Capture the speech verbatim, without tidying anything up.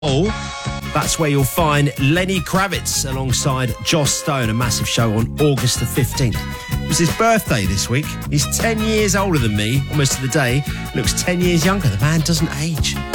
Oh, that's where you'll find Lenny Kravitz alongside Joss Stone, a massive show on August the fifteenth. It was his birthday this week. He's ten years older than me, almost to the day. Looks ten years younger. The man doesn't age.